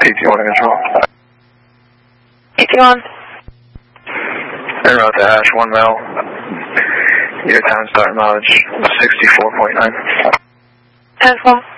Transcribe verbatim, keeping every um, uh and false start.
P T one control. P T one. En route to Ash, one mile. Your time start mileage sixty-four point nine. ten four.